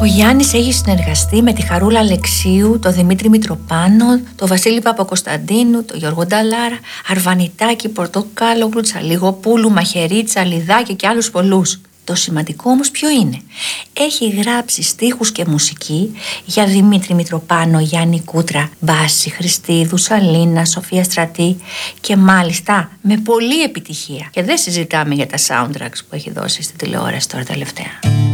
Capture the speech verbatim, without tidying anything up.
Ο Γιάννης έχει συνεργαστεί με τη Χαρούλα Αλεξίου, τον Δημήτρη Μητροπάνο, τον Βασίλη Παπακοσταντίνου, τον Γιώργο Νταλάρα, Αρβανιτάκη, Πορτοκάλογλου, Τσαλιγοπούλου, Μαχαιρίτσα, Λιδάκη και άλλους πολλούς. Το σημαντικό όμως ποιο είναι? Έχει γράψει στίχους και μουσική για Δημήτρη Μητροπάνο, Γιάννη Κούτρα, Μπάση, Χριστίδου, Σαλίνα, Σοφία Στρατή και μάλιστα με πολλή επιτυχία. Και δεν συζητάμε για τα soundtracks που έχει δώσει στη τηλεόραση τώρα τελευταία.